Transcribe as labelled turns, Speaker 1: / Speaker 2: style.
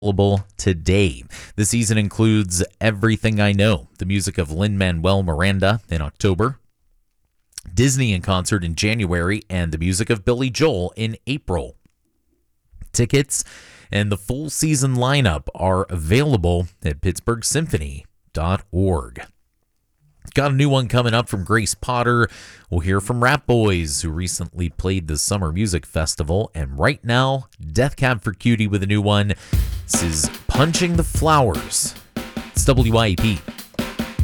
Speaker 1: available today. The season includes Everything I Know, the music of Lin-Manuel Miranda in October, Disney in concert in January, and the music of Billy Joel in April. Tickets and the full season lineup are available at pittsburghsymphony.org. Got a new one coming up from Grace Potter. We'll hear from Rat Boys, who recently played the Summer Music Festival. And right now, Death Cab for Cutie with a new one. This is Punching the Flowers. It's WIEP.